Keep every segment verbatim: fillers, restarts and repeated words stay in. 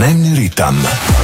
Dnevni ritam.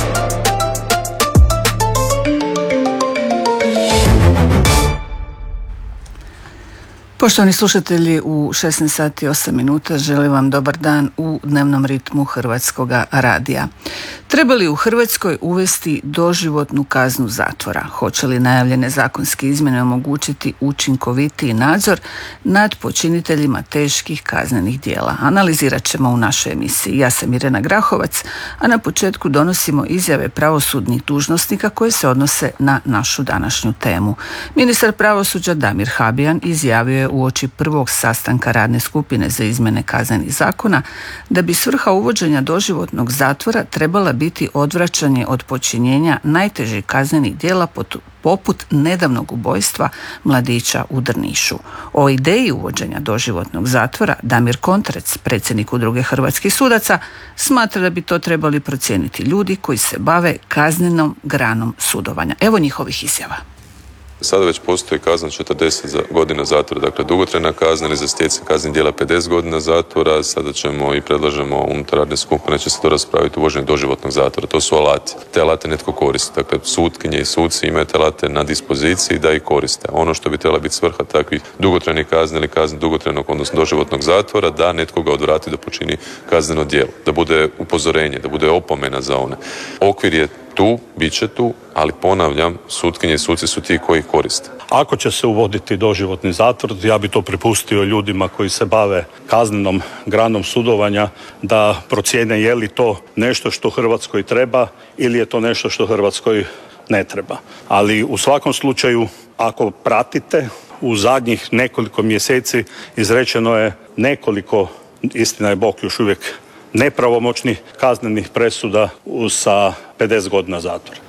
Poštovani slušatelji, u šesnaest sati i osam minuta želim vam dobar dan u dnevnom ritmu Hrvatskoga radija. Treba li u Hrvatskoj uvesti doživotnu kaznu zatvora? Hoće li najavljene zakonske izmjene omogućiti učinkovitiji nadzor nad počiniteljima teških kaznenih djela? Analizirat ćemo u našoj emisiji. Ja sam Irena Grahovac, a na početku donosimo izjave pravosudnih dužnosnika koje se odnose na našu današnju temu. Ministar pravosuđa Damir Habijan izjavio je uoči prvog sastanka radne skupine za izmjene kaznenih zakona da bi svrha uvođenja doživotnog zatvora trebala biti odvraćanje od počinjenja najtežih kaznenih djela poput nedavnog ubojstva mladića u Drnišu. O ideji uvođenja doživotnog zatvora Damir Kontrec, predsjednik Udruge hrvatskih sudaca, smatra da bi to trebali procijeniti ljudi koji se bave kaznenom granom sudovanja. Evo njihovih izjava. Sada već postoji kazna četrdeset godina zatvora, dakle dugotrajna kazna, ili za stjecanje kaznenih djela pedeset godina zatvora. Sada ćemo i predlažemo unutar radne skupine će se to raspraviti uvođenje doživotnog zatvora. To su alati. Te alate netko koristi. Dakle, sutkinje i suci imaju te alate na dispoziciji da ih koriste. Ono što bi trebala biti svrha takvih dugotrajnih kazne ili kazne dugotrajnog, odnosno doživotnog zatvora, da netko ga odvrati da počini kazneno djelo. Da bude upozorenje, da bude opomena za one. Okvir je tu, bit će tu, ali ponavljam, sutkinje i suci su ti koji koriste. Ako će se uvoditi doživotni zatvor, ja bi to prepustio ljudima koji se bave kaznenom granom sudovanja da procijene je li to nešto što Hrvatskoj treba ili je to nešto što Hrvatskoj ne treba. Ali u svakom slučaju, ako pratite, u zadnjih nekoliko mjeseci izrečeno je nekoliko, istina je Bog još uvijek, nepravomoćnih kaznenih presuda sa pedeset godina zatvora.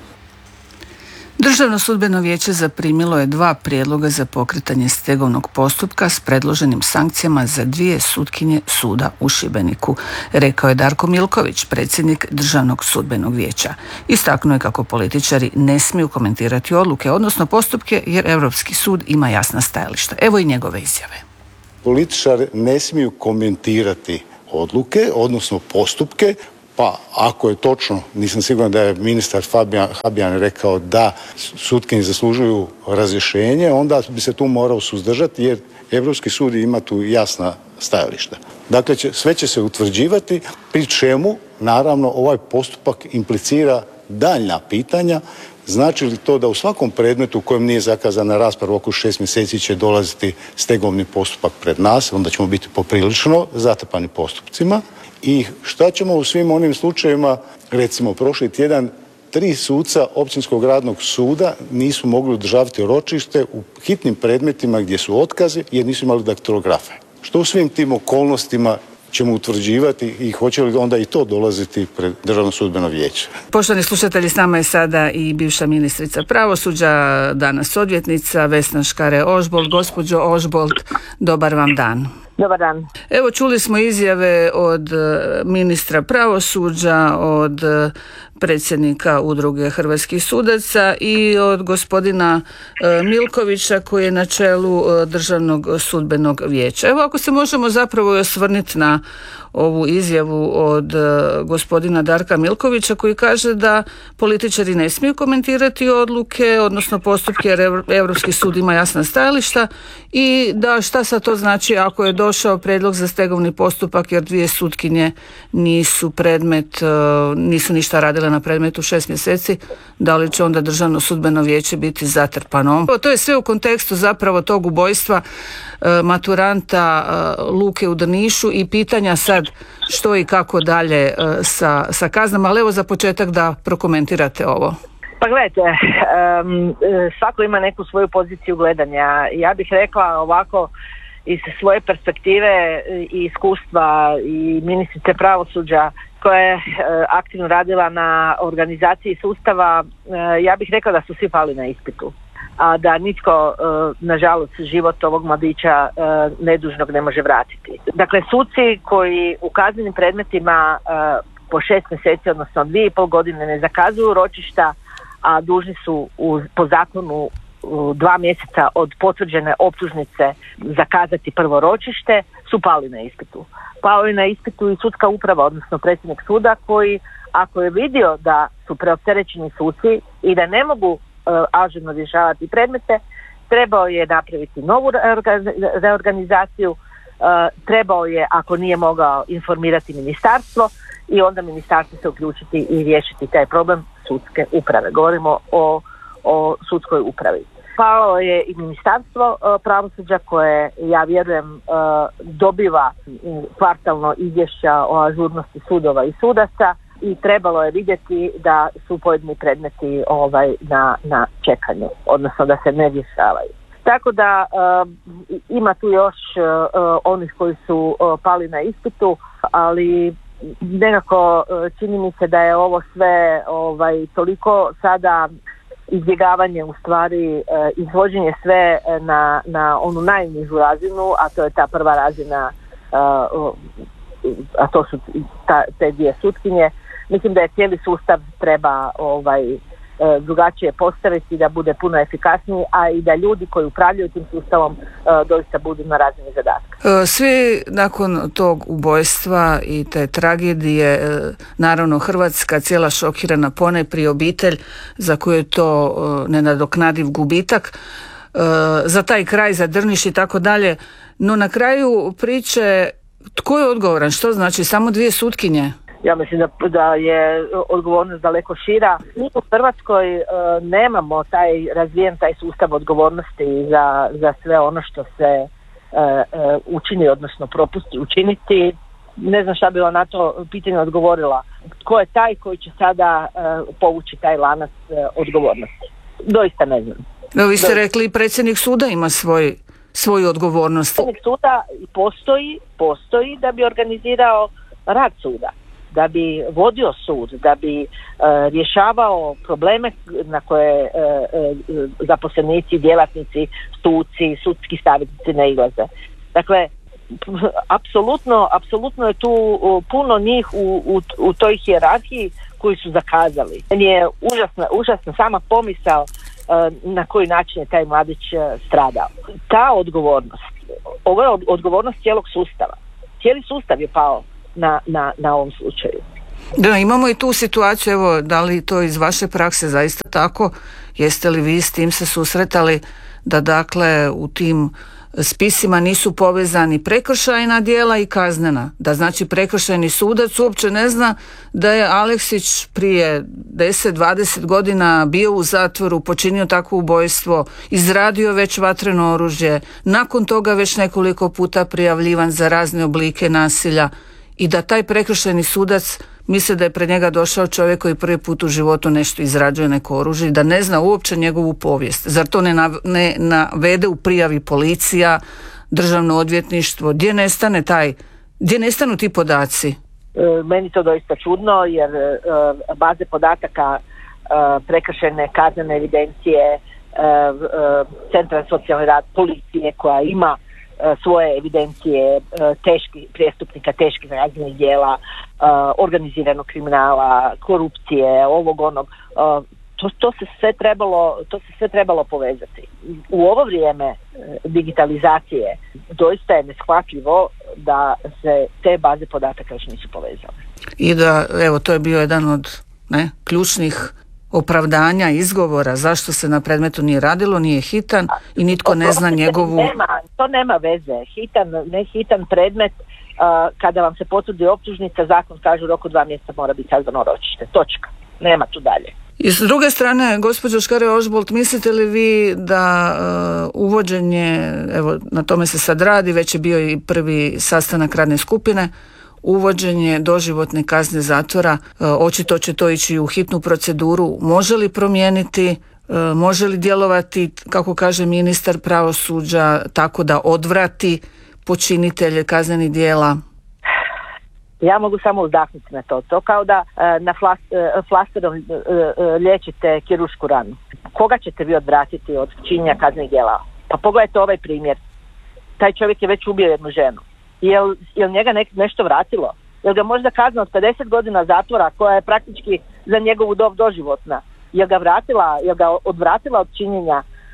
Državno sudbeno vijeće zaprimilo je dva prijedloga za pokretanje stegovnog postupka s predloženim sankcijama za dvije sutkinje suda u Šibeniku, rekao je Darko Milković, predsjednik Državnog sudbenog vijeća. Istaknuo je kako političari ne smiju komentirati odluke, odnosno postupke, jer Europski sud ima jasna stajališta. Evo i njegove izjave. Političari ne smiju komentirati odluke, odnosno postupke, pa ako je točno, nisam siguran da je ministar Fabijan, Habijan rekao da sutkinje zaslužuju razrješenje, onda bi se tu morao suzdržati jer Europski sud ima tu jasna stajališta. Dakle, će, sve će se utvrđivati, pri čemu naravno ovaj postupak implicira daljnja pitanja. Znači li to da u svakom predmetu u kojem nije zakazana rasprava oko šest mjeseci će dolaziti stegovni postupak pred nas, onda ćemo biti poprilično zatrpani postupcima. I šta ćemo u svim onim slučajevima, recimo prošli tjedan, tri suca Općinskog radnog suda nisu mogli održavati ročište u hitnim predmetima gdje su otkazi jer nisu imali daktilografe. Što u svim tim okolnostima ćemo utvrđivati i hoće li onda i to dolaziti pred Državno sudbeno vijeće. Poštovani slušatelji, s nama je sada i bivša ministrica pravosuđa, danas odvjetnica Vesna Škare-Ožbolt. Gospođo Ožbolt, dobar vam dan. Dobar dan. Evo, čuli smo izjave od ministra pravosuđa, od predsjednika Udruge hrvatskih sudaca i od gospodina Milkovića koji je na čelu Državnog sudbenog vijeća. Evo, ako se možemo zapravo osvrnuti na ovu izjavu od gospodina Darka Milkovića koji kaže da političari ne smiju komentirati odluke, odnosno postupke, jer Europski sud ima jasna stajališta, i da šta sad to znači ako je došao prijedlog za stegovni postupak jer dvije sutkinje nisu predmet, nisu ništa radile na predmetu šest mjeseci, da li će onda Državno sudbeno vijeće biti zatrpano? To je sve u kontekstu zapravo tog ubojstva maturanta Luke u Drnišu i pitanja sad što i kako dalje sa, sa kaznama, ali evo za početak da prokomentirate ovo. Pa gledajte, um, svako ima neku svoju poziciju gledanja. Ja bih rekla ovako, iz svoje perspektive i iskustva i ministrice pravosuđa koja je uh, aktivno radila na organizaciji sustava, uh, ja bih rekla da su svi pali na ispitu, a da nitko, nažalost, život ovog mladića nedužnog ne može vratiti. Dakle, suci koji u kaznenim predmetima po šest mjeseci, odnosno dvije i pol godine ne zakazuju ročišta, a dužni su u, po zakonu dva mjeseca od potvrđene optužnice zakazati prvo ročište su pali na ispitu. Pali na ispitu i sudska uprava, odnosno predsjednik suda, koji ako je vidio da su preopterećeni suci i da ne mogu uh, ažurno rješavati predmete, trebao je napraviti novu reorganizaciju, uh, trebao je, ako nije mogao, informirati ministarstvo i onda ministarstvo se uključiti i riješiti taj problem sudske uprave. Govorimo o, o sudskoj upravi. Palo je i ministarstvo uh, pravosuđa koje, ja vjerujem, uh, dobiva kvartalno izvješća o ažurnosti sudova i sudaca i trebalo je vidjeti da su pojedini predmeti ovaj, na, na čekanju, odnosno da se ne rješavaju. Tako da uh, ima tu još uh, onih koji su uh, pali na ispitu, ali nekako uh, čini mi se da je ovo sve ovaj, toliko sada izbjegavanje, u stvari uh, izvođenje sve na, na onu najnižu razinu, a to je ta prva razina, uh, a to su ta, te dvije sutkinje. Mislim da je cijeli sustav treba ovaj, drugačije postaviti, da bude puno efikasniji, a i da ljudi koji upravljaju tim sustavom doista budu na razini zadatka. Svi nakon tog ubojstva i te tragedije, naravno Hrvatska cijela šokirana, ponajprije obitelj za koju je to nenadoknadiv gubitak, za taj kraj, za Drniš i tako dalje. No na kraju priče, tko je odgovoran? Što znači samo dvije sutkinje? Ja mislim da, da je odgovornost daleko šira. Mi u Hrvatskoj e, nemamo taj razvijen taj sustav odgovornosti za, za sve ono što se e, e, učini, odnosno propusti učiniti. Ne znam šta bi na to pitanje odgovorila. Tko je taj koji će sada e, povući taj lanac e, odgovornosti? Doista ne znam. No, vi ste Doista. rekli predsjednik suda ima svoj, svoju odgovornost. Predsjednik suda postoji, postoji da bi organizirao rad suda, da bi vodio sud, da bi e, rješavao probleme na koje e, e, zaposlenici, djelatnici, suci, sudski savjetnici nailaze. Dakle, apsolutno, apsolutno je tu puno njih u, u, u toj hijerarhiji koji su zakazali. Meni je užasna, užasna sama pomisao e, na koji način je taj mladić e, stradao. Ta odgovornost, ovo je odgovornost cijelog sustava. Cijeli sustav je pao Na, na, na ovom slučaju. Da, imamo i tu situaciju, evo, da li to iz vaše prakse zaista tako, jeste li vi s tim se susretali da dakle u tim spisima nisu povezani prekršajna djela i kaznena, da znači prekršajni sudac uopće ne zna da je Aleksić prije deset dvadeset godina bio u zatvoru, počinio takvo ubojstvo, izradio već vatreno oružje, nakon toga već nekoliko puta prijavljivan za razne oblike nasilja, i da taj prekršajni sudac misli da je pred njega došao čovjek koji prvi put u životu nešto izrađuje, neko oružje, da ne zna uopće njegovu povijest. Zar to ne, nav, ne navede u prijavi policija, državno odvjetništvo? Gdje nestane taj, gdje nestanu ti podaci? E, meni to doista čudno, jer e, baze podataka, e, prekršajne kaznene evidencije, e, e, centra za socijalni rad, policije koja ima svoje evidencije teških prijestupnika, teških kaznenih djela, organiziranog kriminala, korupcije, ovog onog, to, to se sve trebalo, to se sve trebalo povezati. U ovo vrijeme digitalizacije doista je neshvatljivo da se te baze podataka još nisu povezale. I da, evo, to je bio jedan od ne, ključnih opravdanja, izgovora zašto se na predmetu nije radilo, nije hitan i nitko ne zna njegovu... Nema, to nema veze. Hitan, ne hitan predmet, uh, kada vam se potvrdi optužnica, zakon kaže u roku dva mjeseca mora biti sazdano ročište. Točka. Nema tu dalje. I s druge strane, gospođo Škare-Ožbolt, mislite li vi da uh, uvođenje, evo na tome se sad radi, već je bio i prvi sastanak radne skupine, uvođenje doživotne kazne zatvora, očito će to ići u hitnu proceduru, može li promijeniti, može li djelovati, kako kaže ministar pravosuđa, tako da odvrati počinitelje kaznenih djela? Ja mogu samo uzdahnuti na to. To kao da na flasterom liječite kiruršku ranu. Koga ćete vi odvratiti od činjenja kaznenih djela? Pa pogledajte ovaj primjer. Taj čovjek je već ubio jednu ženu. Jel, jel njega nek, nešto vratilo? Jel ga možda kazna od pedeset godina zatvora, koja je praktički za njegovu dob doživotna, jel ga vratila, jel ga odvratila od činjenja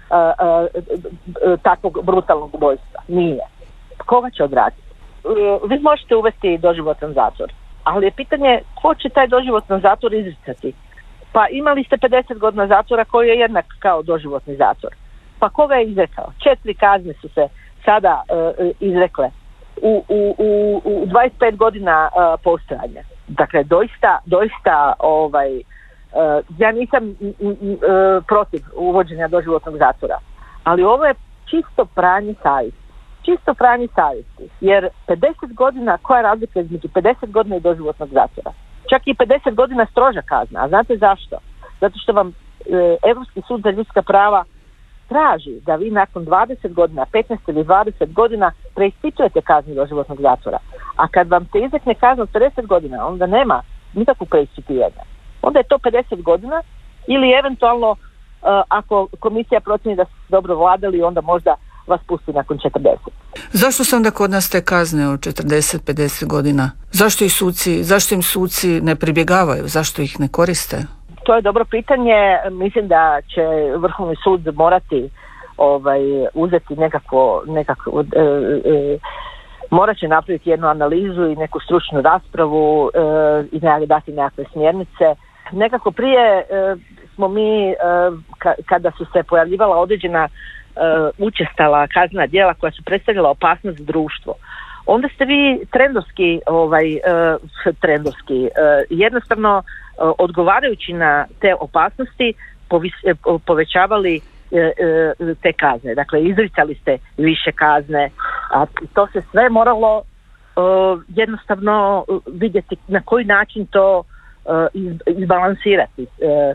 uh, uh, takvog brutalnog ubojstva. Nije. Koga će odraditi? Uh, vi možete uvesti doživotan zatvor, ali je pitanje ko će taj doživotan zatvor izricati. Pa imali ste pedeset godina zatvora koji je jednak kao doživotni zatvor. Pa koga je izrekao? Četiri kazne su se sada uh, izrekle u, u, u, u dvadeset pet godina uh, postojanja. Dakle, doista, doista ovaj, uh, ja nisam uh, protiv uvođenja doživotnog zatvora, ali ovo je čisto pranje savjesti. Čisto pranje savjesti. Jer pedeset godina, koja je razlika između pedeset godina i doživotnog zatvora? Čak i pedeset godina stroža kazna. A znate zašto? Zato što vam uh, Europski sud za ljudska prava traži da vi nakon dvadeset godina, petnaest ili dvadeset godina preispitujete kaznu doživotnog zatvora. A kad vam se izrekne kazna od pedeset godina, onda nema nikakvog preispitivanja. Onda je to pedeset godina ili eventualno uh, ako komisija procjeni da ste dobro vladali, onda možda vas pusti nakon četrdeset. Zašto su onda kod nas te kazne od četrdeset pedeset godina? Zašto i suci, zašto im suci ne pribjegavaju? Zašto ih ne koriste? To je dobro pitanje. Mislim da će Vrhovni sud morati ovaj, uzeti nekako, nekako e, e, morat će napraviti jednu analizu i neku stručnu raspravu e, i dati nekakve smjernice. Nekako prije e, smo mi, e, ka, kada su se pojavljivala određena e, učestala kaznena djela koja su predstavljala opasnost za društvo, onda ste vi trendovski, ovaj, e, trendovski e, jednostavno odgovarajući na te opasnosti povis, povećavali e, e, te kazne. Dakle, izricali ste više kazne, a to se sve moralo e, jednostavno vidjeti na koji način to e, iz, izbalansirati. E,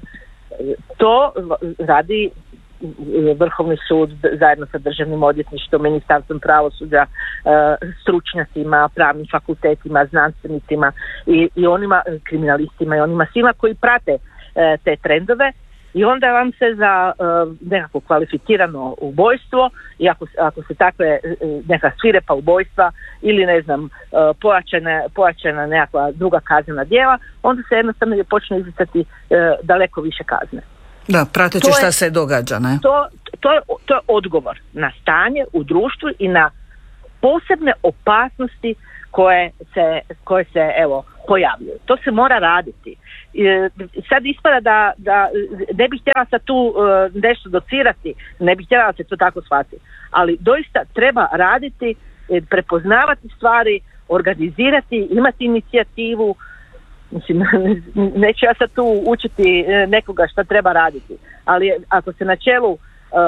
to radi Vrhovni sud zajedno sa Državnim odvjetništvom, Ministarstvom pravosuđa, stručnjacima, pravnim fakultetima, znanstvenicima i, i onima kriminalistima i onima svima koji prate te trendove, i onda vam se za nekako kvalificirano ubojstvo i ako, ako se takve neka svirepa ubojstva ili ne znam pojačana, pojačana nekakva druga kaznena djela, onda se jednostavno počne izricati daleko više kazne. Da, prateći šta se događa, ne? To, to, je, to je odgovor na stanje u društvu i na posebne opasnosti koje se, koje se evo, pojavljuju. To se mora raditi. E, sad ispada da, da ne bih htjela sad tu e, nešto docirati, ne bih htjela da se to tako shvati, ali doista treba raditi, e, prepoznavati stvari, organizirati, imati inicijativu. Mislim, neću ja sad tu učiti nekoga šta treba raditi, ali ako se na čelu uh,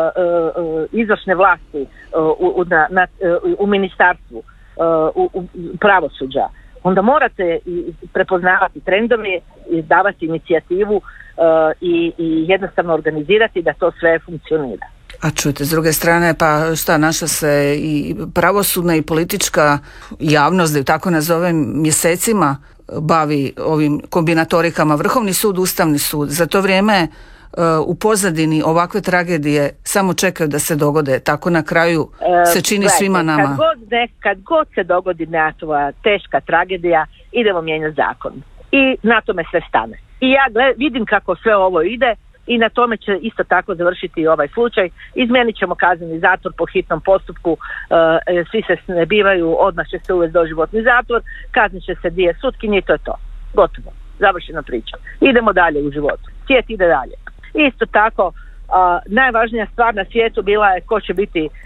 uh, izvršne vlasti uh, u, na, na, uh, u ministarstvu uh, u, u pravosuđa, onda morate i prepoznavati trendove i davati inicijativu uh, i, i jednostavno organizirati da to sve funkcionira. A čujte, s druge strane, pa šta, naša se i pravosudna i politička javnost, da ju tako nazovem, mjesecima bavi ovim kombinatorikama. Vrhovni sud, Ustavni sud. Za to vrijeme u pozadini ovakve tragedije samo čekaju da se dogode. Tako na kraju se čini Gledajte, svima nama. Kad god, ne, kad god se dogodi nekakva teška tragedija, idemo mijenjati zakon. I na tome sve stane. I ja gled, vidim kako sve ovo ide i na tome će isto tako završiti ovaj slučaj. Izmijenit ćemo kazneni zatvor po hitnom postupku, uh, svi se snebivaju, odmah će se uvesti doživotni zatvor, kaznit će se dvije sutkinje i to je to. Gotovo. Završena priča. Idemo dalje u životu. Svijet ide dalje. Isto tako, uh, najvažnija stvar na svijetu bila je ko će biti uh,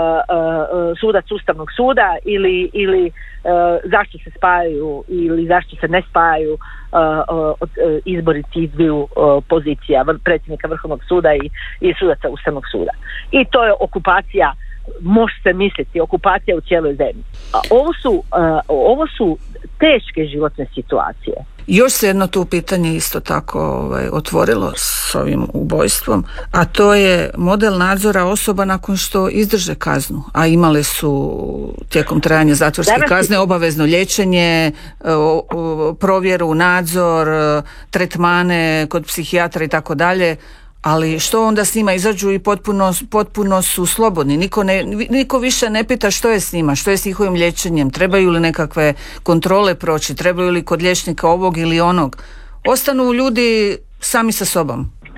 uh, sudac Ustavnog suda ili, ili uh, zašto se spajaju ili zašto se ne spajaju uh, uh, uh, izbori tih dviju uh, pozicija, predsjednika Vrhovnog suda i, i sudaca Ustavnog suda. I to je okupacija, može se misliti, okupacija u cijeloj zemlji. A ovo su, uh, ovo su teške životne situacije. Još se jedno tu pitanje isto tako ovaj, otvorilo s ovim ubojstvom, a to je model nadzora osoba nakon što izdrže kaznu, a imale su tijekom trajanja zatvorske Danas kazne obavezno liječenje, o, o, provjeru, nadzor, tretmane kod psihijatra i tako dalje. Ali što onda s njima, izađu i potpuno, potpuno su slobodni, niko, ne, niko više ne pita što je s njima, što je s njihovim liječenjem, trebaju li nekakve kontrole proći, trebaju li kod liječnika ovog ili onog. Ostanu ljudi sami sa sobom.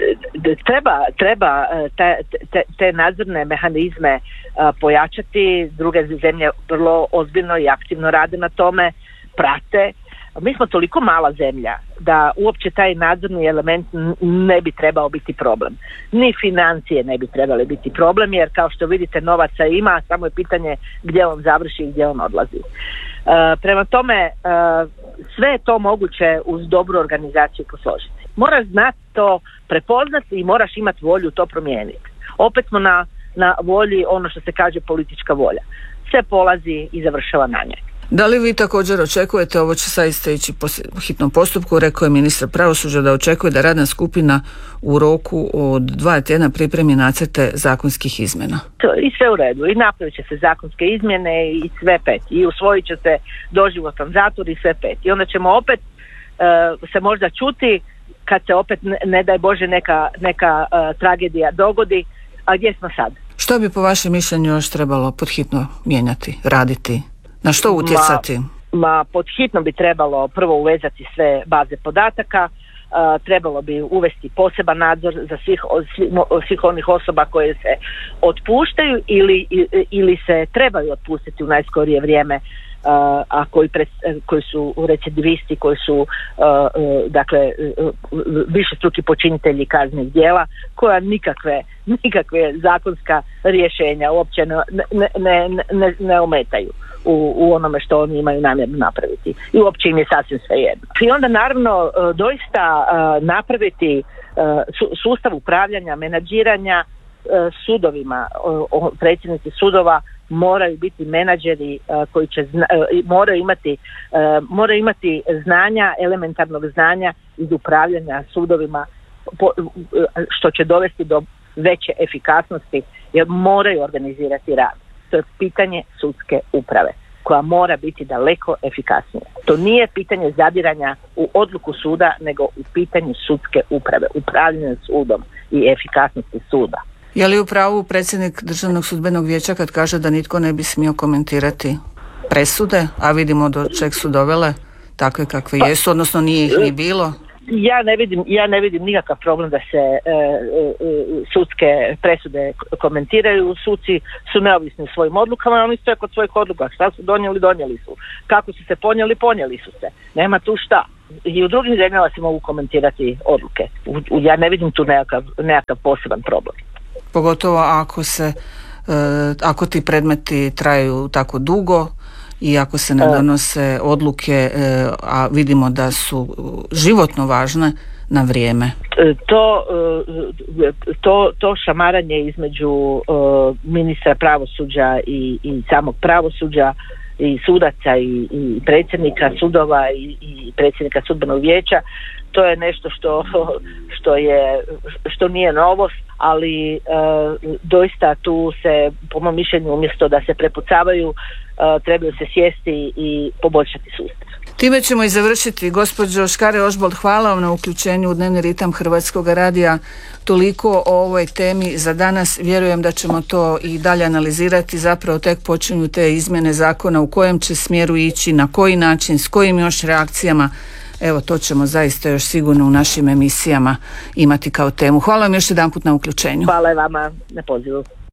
treba, treba te, te, te nadzorne mehanizme pojačati. Druge zemlje vrlo ozbiljno i aktivno rade na tome, prate. Mi smo toliko mala zemlja da uopće taj nadzorni element ne bi trebao biti problem. Ni financije ne bi trebale biti problem, jer kao što vidite novaca ima, samo je pitanje gdje on završi i gdje on odlazi. Uh, prema tome, uh, sve je to moguće uz dobru organizaciju posložiti. Moraš znati to prepoznati i moraš imati volju to promijeniti. Opet smo na, na volji, ono što se kaže politička volja. Sve polazi i završava na njoj. Da li vi također očekujete, ovo će zaista ići po hitnom postupku, rekao je ministar pravosuđa da očekuje da radna skupina u roku od dva tjedna pripremi nacrte zakonskih izmjena? To i sve u redu, i napravit će se zakonske izmjene i sve pet, i usvojit će se doživotan zatvor i sve pet. I onda ćemo opet uh, se možda čuti kad se opet ne, ne daj Bože neka, neka uh, tragedija dogodi, a gdje smo sad? Što bi po vašem mišljenju još trebalo podhitno mijenjati, raditi? Na što utjecati? Ma, ma pod hitno bi trebalo prvo uvezati sve baze podataka, uh, trebalo bi uvesti poseban nadzor za svih, svih, svih onih osoba koje se otpuštaju ili, ili se trebaju otpustiti u najskorije vrijeme, uh, a koji, pred, koji su recidivisti, koji su uh, uh, dakle uh, višestruki počinitelji kaznenih djela, koja nikakve, nikakve zakonska rješenja uopće ne, ne, ne, ne, ne ometaju U, u onome što oni imaju namjerno napraviti. I uopće im je sasvim svejedno. I onda naravno doista napraviti sustav upravljanja, menadžiranja sudovima. Predsjednici sudova moraju biti menadžeri koji će zna, moraju imati moraju imati znanja, elementarnog znanja iz upravljanja sudovima, što će dovesti do veće efikasnosti, jer moraju organizirati rad. To je pitanje sudske uprave koja mora biti daleko efikasnija. To nije pitanje zadiranja u odluku suda, nego u pitanju sudske uprave, upravljanja sudom i efikasnosti suda. Je li u pravu predsjednik Državnog sudbenog vijeća kad kaže da nitko ne bi smio komentirati presude, a vidimo do čeg su dovele takve kakve jesu, odnosno nije ih ni bilo? Ja ne vidim, ja ne vidim nikakav problem da se e, e, sudske presude komentiraju. Suci su neovisni u svojim odlukama, oni stoje kod svojih odluka. Šta su donijeli, donijeli su. Kako su se ponijeli, ponijeli su se. Nema tu šta. I u drugim zemljama se mogu komentirati odluke. U, u, ja ne vidim tu nekakav, nekakav poseban problem. Pogotovo ako se, e, ako ti predmeti traju tako dugo i ako se ne donose odluke, a vidimo da su životno važne, na vrijeme. To, to, to šamaranje između ministra pravosuđa i, i samog pravosuđa i sudaca i, i predsjednika sudova i, i predsjednika sudbenog vijeća, to je nešto što, što, je, što nije novost, ali e, doista tu se, po mom mišljenju, umjesto da se prepucavaju, e, trebaju se sjesti i poboljšati sustav. Time ćemo i završiti. Gospođo Škare-Ožbolt, hvala vam na uključenju u dnevni ritam Hrvatskog radija. Toliko o ovoj temi za danas. Vjerujem da ćemo to i dalje analizirati. Zapravo tek počinju te izmjene zakona, u kojem će smjeru ići, na koji način, s kojim još reakcijama. Evo, to ćemo zaista još sigurno u našim emisijama imati kao temu. Hvala vam još jedanput na uključenju. Hvala i vama na pozivu.